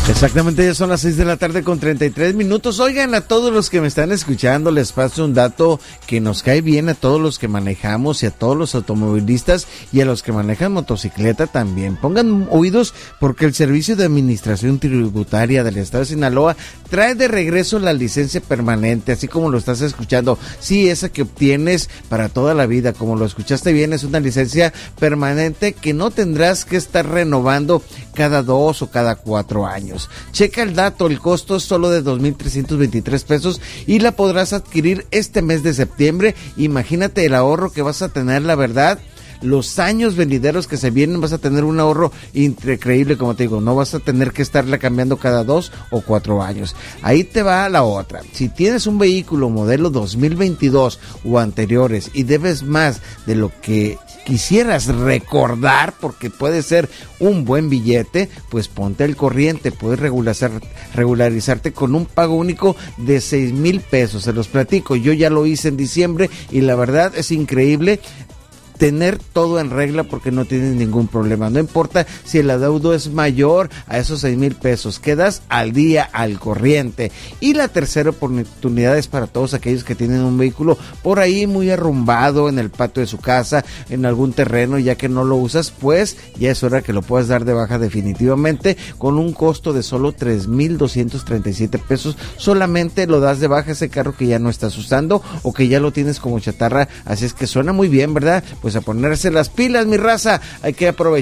Exactamente, ya son las 6 de la tarde con 33 minutos. Oigan, a todos los que me están escuchando, les paso un dato que nos cae bien a todos los que manejamos y a todos los automovilistas y a los que manejan motocicleta también. Pongan oídos porque el Servicio de Administración Tributaria del Estado de Sinaloa trae de regreso la licencia permanente, así como lo estás escuchando. Sí, esa que obtienes para toda la vida, como lo escuchaste bien, es una licencia permanente que no tendrás que estar renovando cada 2 o cada 4 años. Checa el dato, el costo es solo de 2,323 pesos y la podrás adquirir este mes de septiembre. Imagínate el ahorro que vas a tener, la verdad. Los años venideros que se vienen vas a tener un ahorro increíble, como te digo, no vas a tener que estarla cambiando cada 2 o 4 años. Ahí te va la otra. Si tienes un vehículo modelo 2022 o anteriores y debes más de lo que quisieras recordar, porque puede ser un buen billete, pues ponte al corriente. Puedes regularizarte con un pago único de 6,000 pesos. Se los platico, yo ya lo hice en diciembre y la verdad es increíble tener todo en regla porque no tienes ningún problema. No importa si el adeudo es mayor a esos 6,000 pesos, quedas al día, al corriente. Y la tercera oportunidad es para todos aquellos que tienen un vehículo por ahí muy arrumbado en el patio de su casa, en algún terreno, ya que no lo usas, pues ya es hora que lo puedas dar de baja definitivamente con un costo de solo 3,237 pesos. Solamente lo das de baja ese carro que ya no estás usando o que ya lo tienes como chatarra. Así es que suena muy bien, ¿verdad? Pues a ponerse las pilas, mi raza, hay que aprovechar